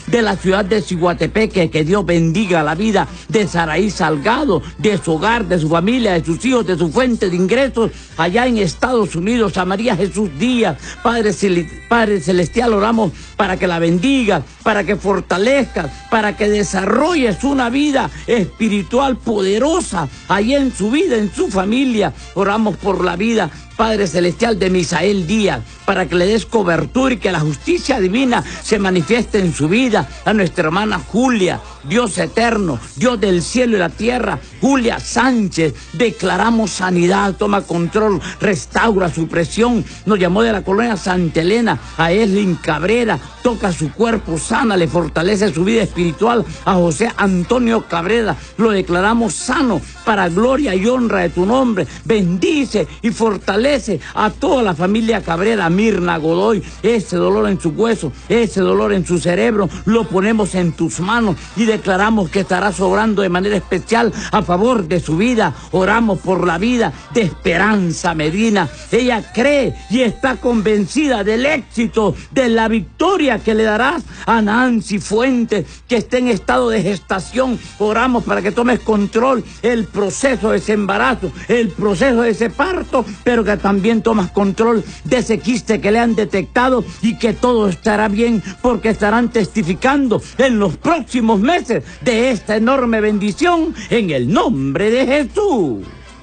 de la ciudad de Ciguatepeque. Que Dios bendiga la vida de Saraí Salgado, de su hogar, de su familia, de sus hijos, de su fuente de ingresos allá en Estados Unidos. A María Jesús Díaz, Padre Celestial, oramos para que la bendiga, para que fortalezca, para que desarrolles una vida espiritual poderosa allá en su vida, en su familia. Oramos por la vida, Padre Celestial, de Misael Díaz, para que le des cobertura y que la justicia divina se manifieste en su vida. A nuestra hermana Julia, Dios eterno, Dios del cielo y la tierra, Julia Sánchez, declaramos sanidad, toma control, restaura su presión. Nos llamó de la colonia Santa Elena, a Eslin Cabrera, toca su cuerpo, sana, le fortalece su vida espiritual. A José Antonio Cabrera, lo declaramos sano para gloria y honra de tu nombre. Bendice y fortalece a toda la familia Cabrera. Mirna Godoy, ese dolor en su hueso, ese dolor en su cerebro, lo ponemos en tus manos y declaramos que estará sobrando de manera especial a favor de su vida. Oramos por la vida de Esperanza Medina. Ella cree y está convencida del éxito, de la victoria que le darás a Nancy Fuentes, que está en estado de gestación. Oramos para que tomes control el proceso de ese embarazo, el proceso de ese parto, pero que también tomas control de ese quiste que le han detectado y que todo estará bien, porque estarán testificando en los próximos meses de esta enorme bendición en el nombre de Jesús.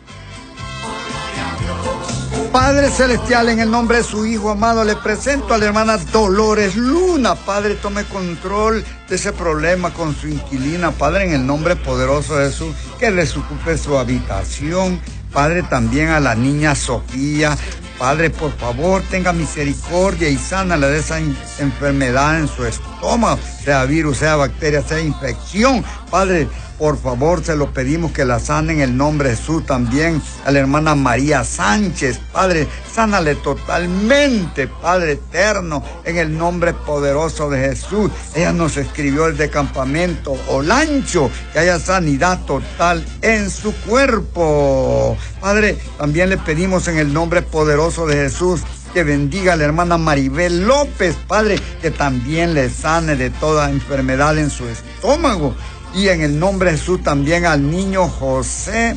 Padre Celestial, en el nombre de su Hijo amado, le presento a la hermana Dolores Luna. Padre, tome control de ese problema con su inquilina. Padre, en el nombre poderoso de Jesús, que desocupe su habitación. Padre, también a la niña Sofía. Padre, por favor, tenga misericordia y sánala de esa enfermedad en su estómago, sea virus, sea bacteria, sea infección. Padre, por favor, se lo pedimos que la sane en el nombre de Jesús. También a la hermana María Sánchez. Padre, sánale totalmente, Padre eterno, en el nombre poderoso de Jesús. Ella nos escribió desde Campamento Olancho, que haya sanidad total en su cuerpo. Padre, también le pedimos en el nombre poderoso de Jesús que bendiga a la hermana Maribel López, Padre, que también le sane de toda enfermedad en su estómago. Y en el nombre de Jesús también al niño José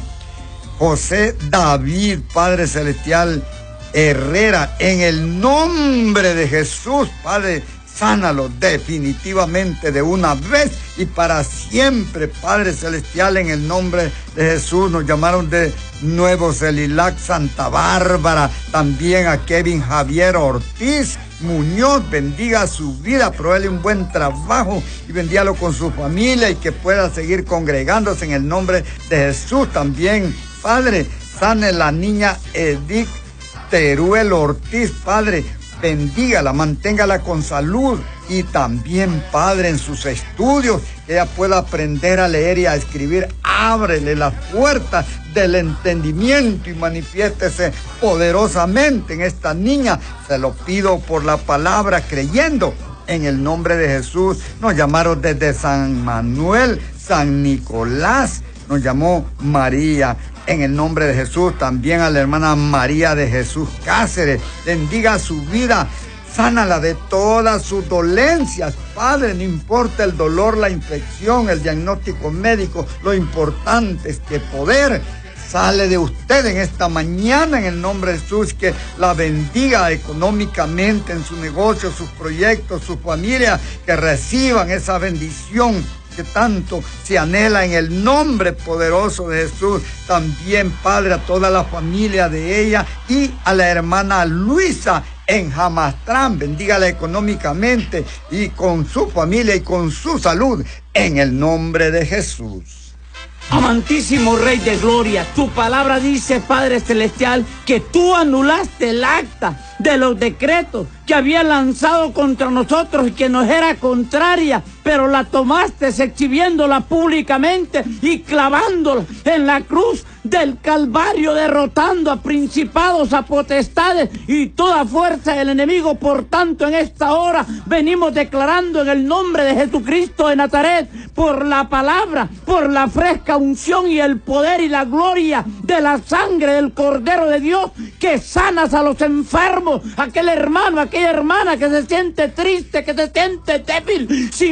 David, Padre Celestial Herrera, en el nombre de Jesús, Padre, sánalo definitivamente de una vez y para siempre, Padre Celestial, en el nombre de Jesús. Nos llamaron de Nuevo Celilac, Santa Bárbara, también a Kevin Javier Ortiz Muñoz, bendiga su vida, provele un buen trabajo y bendígalo con su familia y que pueda seguir congregándose en el nombre de Jesús. También, Padre, sane la niña Edith Teruel Ortiz, Padre, bendígala, manténgala con salud y también, Padre, en sus estudios, que ella pueda aprender a leer y a escribir. Ábrele las puertas del entendimiento y manifiéstese poderosamente en esta niña. Se lo pido por la palabra, creyendo en el nombre de Jesús. Nos llamaron desde San Manuel, San Nicolás, nos llamó María. En el nombre de Jesús, también a la hermana María de Jesús Cáceres, bendiga su vida, sánala de todas sus dolencias, Padre, no importa el dolor, la infección, el diagnóstico médico, lo importante es que poder sale de usted en esta mañana, en el nombre de Jesús, que la bendiga económicamente en su negocio, sus proyectos, su familia, que reciban esa bendición que tanto se anhela en el nombre poderoso de Jesús. También, Padre, a toda la familia de ella y a la hermana Luisa en Jamastrán, bendígala económicamente y con su familia y con su salud en el nombre de Jesús. Amantísimo Rey de Gloria, tu palabra dice, Padre Celestial, que tú anulaste el acta de los decretos que había lanzado contra nosotros y que nos era contraria, pero la tomaste exhibiéndola públicamente y clavándola en la cruz del Calvario, derrotando a principados, a potestades y toda fuerza del enemigo. Por tanto, en esta hora venimos declarando en el nombre de Jesucristo de Nazaret, por la palabra, por la fresca unción y el poder y la gloria de la sangre del Cordero de Dios, que sanas a los enfermos, aquel hermano, aquella hermana que se siente triste, que se siente débil. Si